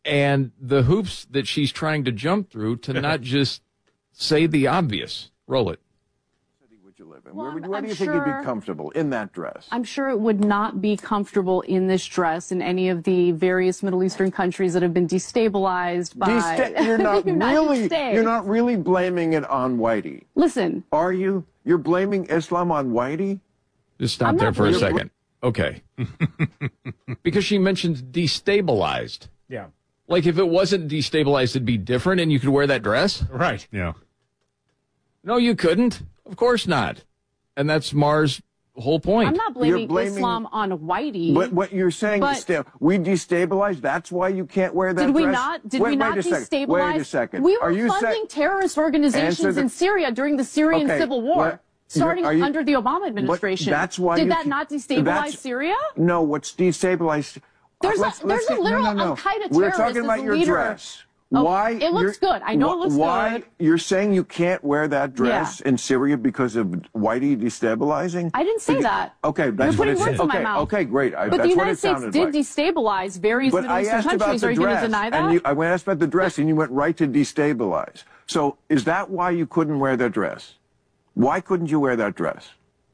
and the hoops that she's trying to jump through to not just say the obvious. Roll it. Would you live in? Where do you think you'd be comfortable in that dress? I'm sure it would not be comfortable in this dress in any of the various Middle Eastern countries that have been destabilized by You're not United States. You're not really blaming it on Whitey. Listen. Are you? You're blaming Islam on Whitey? Just stop there for a second. Okay. Because she mentions destabilized. Yeah. Like if it wasn't destabilized, it'd be different and you could wear that dress? Right. Yeah. No, you couldn't. Of course not. And that's Mars' whole point. I'm not blaming Islam on Whitey. But what you're saying is we destabilized. That's why you can't wear that dress? Did we not destabilize? Wait a second. We were funding terrorist organizations in Syria during the Syrian civil war. Starting under the Obama administration. That's why Did that not destabilize Syria? No, what's destabilized? There's a literal Al-Qaeda terrorist. We're talking about your dress. Oh, why? It looks good. I know it looks good. You're saying you can't wear that dress in Syria because of Whitey destabilizing? I didn't say that. Okay, that's You're what it putting words in my mouth. Okay, great. But the United States did destabilize various Middle Eastern countries. Are you going to deny that? I asked about the dress, and you went right to destabilize. So is that why you couldn't wear that dress? Why couldn't you wear that dress?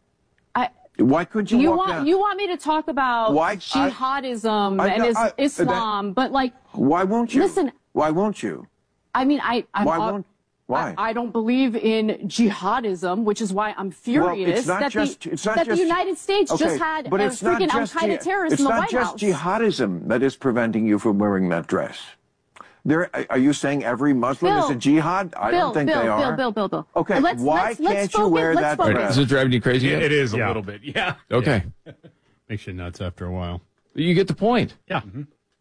Why could you walk down? You want me to talk about jihadism and Islam, but like... Why won't you? Listen... Why won't you? I mean, Why? I don't believe in jihadism, which is why I'm furious that the United States just had a freaking Al-Qaeda terrorist in the White House. It's not just jihadism that is preventing you from wearing that dress. Are you saying every Muslim is a jihad? I don't think they are. Bill. Okay, why can't you wear that dress? Is it driving you crazy? It is a little bit, yeah. Okay. Makes you nuts after a while. You get the point. Yeah. Mm-hmm.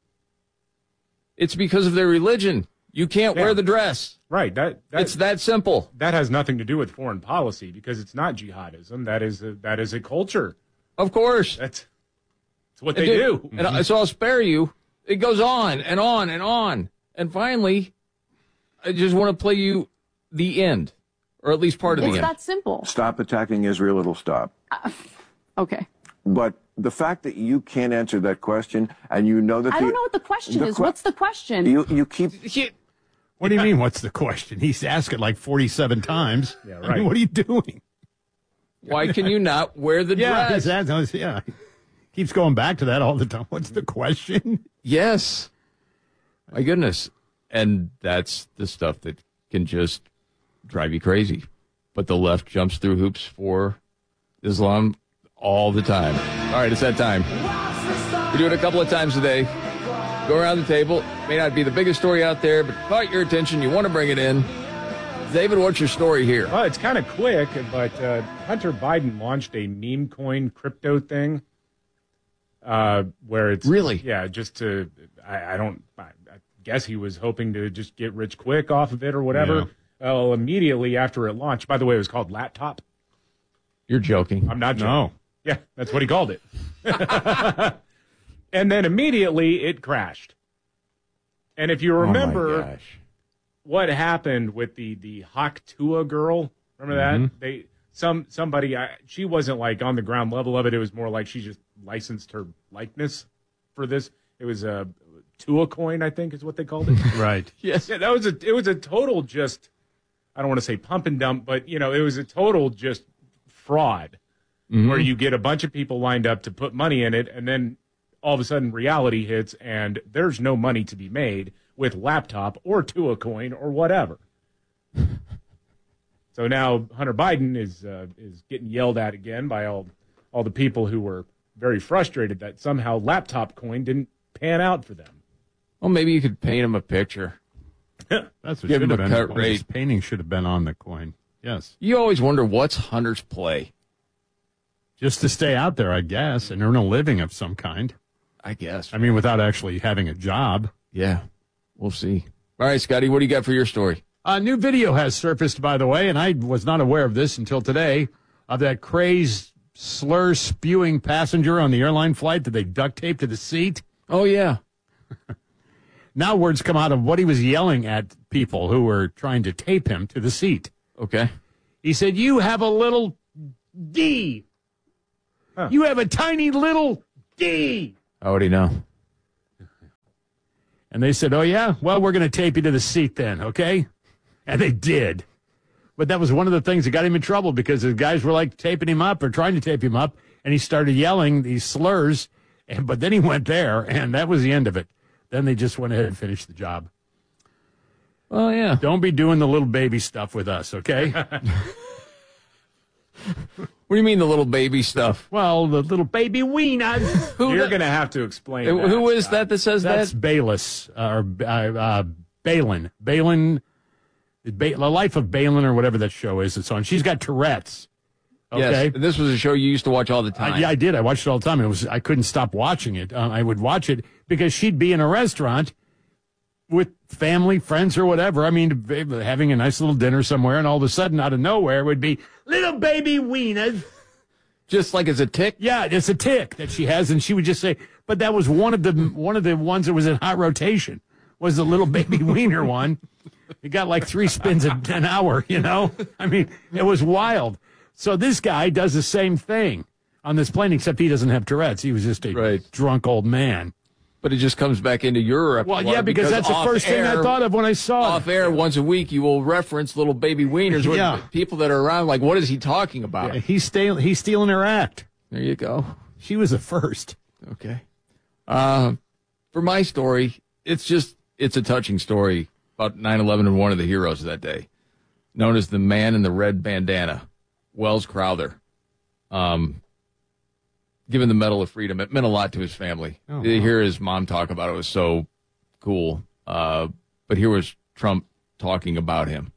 It's because of their religion. You can't wear the dress. Right. It's that simple. That has nothing to do with foreign policy because it's not jihadism. That is a culture. Of course. That's what they do. And so I'll spare you. It goes on and on and on. And finally, I just want to play you the end, or at least part of the end. It's that simple. Stop attacking Israel, it'll stop. Okay. But the fact that you can't answer that question, and you know that I don't know what the question is. What's the question? You keep... What do you mean, what's the question? He's asked it like 47 times. Yeah, right. I mean, what are you doing? Why can you not wear the dress? Yeah. Keeps going back to that all the time. What's the question? Yes. My goodness. And that's the stuff that can just drive you crazy. But the left jumps through hoops for Islam all the time. All right, it's that time. We do it a couple of times a day. Go around the table. May not be the biggest story out there, but caught your attention. You want to bring it in. David, what's your story here? Well, it's kind of quick, but Hunter Biden launched a meme coin crypto thing where it's... Really? Yeah, just to... I guess he was hoping to just get rich quick off of it or whatever. Yeah. Well, immediately after it launched, by the way, it was called Laptop. You're joking. I'm not joking. No. Yeah, that's what he called it. And then immediately it crashed. And if you remember what happened with the Hawk Tua girl, remember that? Somebody, she wasn't like on the ground level of it. It was more like she just licensed her likeness for this. It was a Tua coin, I think is what they called it. Right. Yes. Yeah, it was a total just, I don't want to say pump and dump, but it was a total just fraud where you get a bunch of people lined up to put money in it, and then all of a sudden reality hits and there's no money to be made with Laptop or Tua coin or whatever. So now Hunter Biden is getting yelled at again by all the people who were very frustrated that somehow Laptop coin didn't pan out for them. Well, maybe you could paint him a picture. That's what Give should him have a been. cut rate. His painting should have been on the coin. Yes. You always wonder what's Hunter's play. Just to stay out there, I guess, and earn a living of some kind. I guess. I mean, without actually having a job. Yeah, we'll see. All right, Scotty, what do you got for your story? A new video has surfaced, by the way, and I was not aware of this until today, of that crazed, slur-spewing passenger on the airline flight that they duct taped to the seat. Oh, yeah. Now words come out of what he was yelling at people who were trying to tape him to the seat. Okay. He said, "You have a little D. Huh. You have a tiny little D." I already know. And they said, oh, yeah? Well, we're going to tape you to the seat then, okay? And they did. But that was one of the things that got him in trouble because the guys were like taping him up or trying to tape him up, and he started yelling these slurs. But then he went there, and that was the end of it. Then they just went ahead and finished the job. Well, yeah. Don't be doing the little baby stuff with us, okay? What do you mean the little baby stuff? Well, the little baby wieners. You're going to have to explain that. Who is that says That's that? Bayless, or Balin. Balin, The Life of Balin, or whatever that show is it's on. She's got Tourette's. Okay. Yes, this was a show you used to watch all the time. Yeah, I did. I watched it all the time. I couldn't stop watching it. I would watch it because she'd be in a restaurant with family, friends, or whatever. I mean, having a nice little dinner somewhere, and all of a sudden, out of nowhere, would be little baby wieners. Just like it's a tick? Yeah, it's a tick that she has, and she would just say, but that was one of the ones that was in hot rotation, was the little baby wiener one. It got like 3 spins an hour, you know? I mean, it was wild. So this guy does the same thing on this plane, except he doesn't have Tourette's. He was just a drunk old man. But it just comes back into your repertoire. Well, yeah, because that's the first thing I thought of when I saw it. Off air, once a week, you will reference little baby wieners. With people that are around, like, what is he talking about? Yeah, he's stealing her act. There you go. She was the first. Okay. For my story, it's a touching story about 9/11 and one of the heroes of that day, known as the man in the red bandana, Wells Crowther. Given the Medal of Freedom. It meant a lot to his family. Oh, wow. To hear his mom talk about it was so cool. But here was Trump talking about him.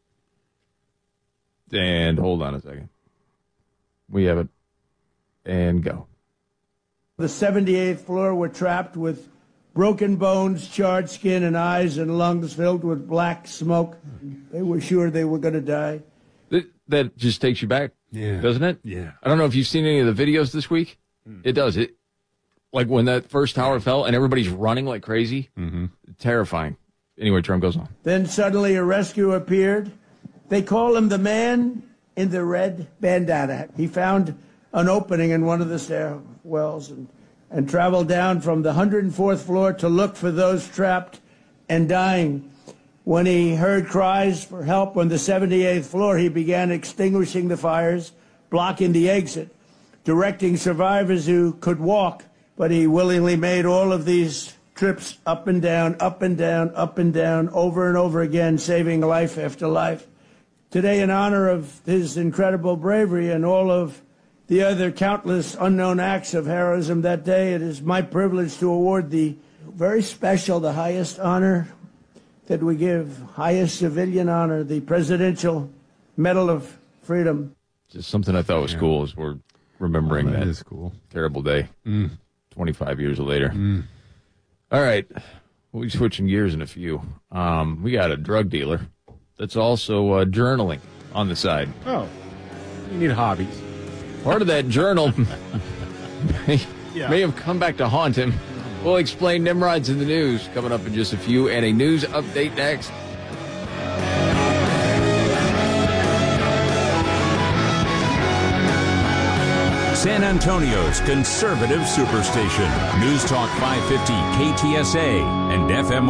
And hold on a second. We have it. And go. The 78th floor were trapped with broken bones, charred skin, and eyes and lungs filled with black smoke. They were sure they were going to die. That just takes you back, doesn't it? Yeah. I don't know if you've seen any of the videos this week. It does. It like when that first tower fell and everybody's running like crazy. Mm-hmm. Terrifying. Anyway, Trump goes on. Then suddenly a rescue appeared. They call him the man in the red bandana. He found an opening in one of the stairwells and traveled down from the 104th floor to look for those trapped and dying. When he heard cries for help on the 78th floor, he began extinguishing the fires, blocking the exit, directing survivors who could walk, but he willingly made all of these trips up and down, up and down, up and down, over and over again, saving life after life. Today, in honor of his incredible bravery and all of the other countless unknown acts of heroism that day, it is my privilege to award the very special, the highest honor that we give, highest civilian honor, the Presidential Medal of Freedom. Just something I thought was cool as we're remembering that is cool. Terrible day 25 years later. All right. We'll be switching gears in a few. We got a drug dealer that's also journaling on the side. Oh, you need hobbies. Part of that journal may have come back to haunt him. We'll explain Nimrod's in the news coming up in just a few, and a news update next. San Antonio's conservative superstation. News Talk 550 KTSA and FM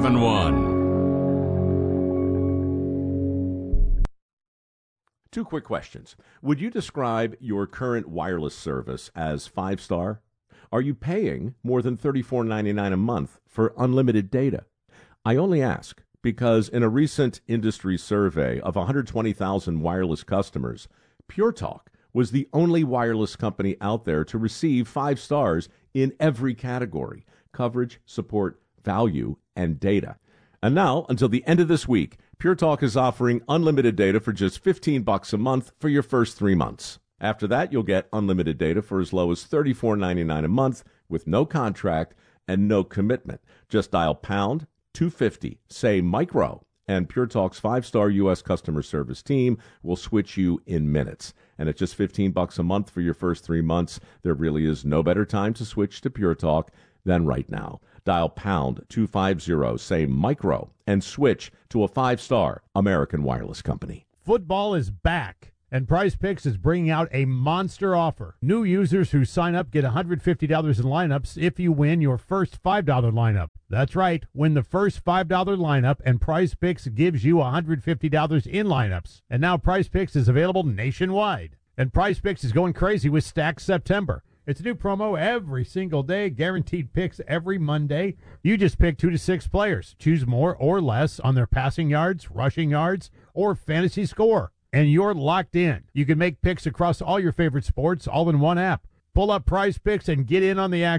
1071. Two quick questions. Would you describe your current wireless service as 5-star? Are you paying more than $34.99 a month for unlimited data? I only ask because in a recent industry survey of 120,000 wireless customers, Pure Talk was the only wireless company out there to receive 5 stars in every category: coverage, support, value, and data. And now, until the end of this week, Pure Talk is offering unlimited data for just $15 a month for your first 3 months. After that, you'll get unlimited data for as low as $34.99 a month with no contract and no commitment. Just dial pound 250, say micro, and Pure Talk's 5-star U.S. customer service team will switch you in minutes. And at just $15 a month for your first 3 months, there really is no better time to switch to Pure Talk than right now. Dial pound 250, say micro, and switch to a 5-star American wireless company. Football is back, And Prize Picks is bringing out a monster offer. New users who sign up get $150 in lineups if you win your first $5 lineup. That's right. Win the first $5 lineup, and Prize Picks gives you $150 in lineups. And now Prize Picks is available nationwide. And Prize Picks is going crazy with Stack September. It's a new promo every single day, guaranteed picks every Monday. You just pick 2 to 6 players. Choose more or less on their passing yards, rushing yards, or fantasy score. And you're locked in. You can make picks across all your favorite sports all in one app. Pull up Prize Picks and get in on the action.